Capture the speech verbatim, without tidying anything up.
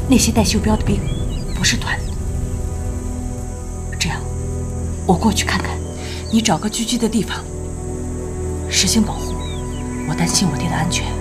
那些带袖标的兵不是团。这样，我过去看看，你找个聚居的地方，实行保护。我担心我爹的安全。